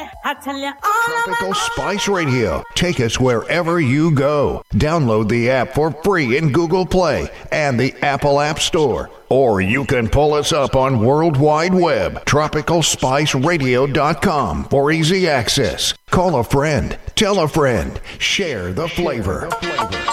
I tell you all Tropical Spice Radio. Take us wherever you go. Download the app for free in Google Play and the Apple App Store. Or you can pull us up on World Wide Web, tropicalspiceradio.com for easy access. Call a friend, tell a friend, share the flavor.